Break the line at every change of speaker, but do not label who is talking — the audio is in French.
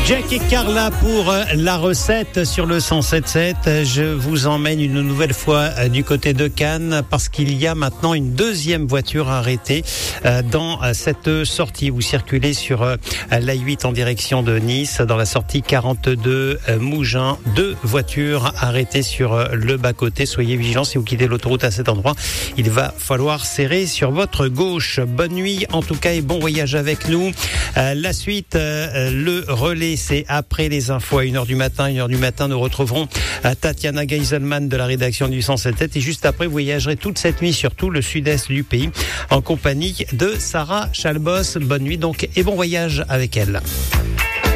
Jack et Carla pour la recette sur le 107.7. Je vous emmène une nouvelle fois du côté de Cannes parce qu'il y a maintenant une deuxième voiture arrêtée dans cette sortie. Vous circulez sur l'A8 en direction de Nice, dans la sortie 42 Mougins. Deux voitures arrêtées sur le bas-côté. Soyez vigilants si vous quittez l'autoroute à cet endroit. Il va falloir serrer sur votre gauche. Bonne nuit en tout cas et bon voyage avec nous. La suite, le relais, c'est après les infos à 1h du matin. 1h du matin, nous retrouverons Tatiana Geiselman de la rédaction du 107.7. Et juste après, vous voyagerez toute cette nuit sur tout le sud-est du pays en compagnie de Sarah Chalbos. Bonne nuit donc et bon voyage avec elle.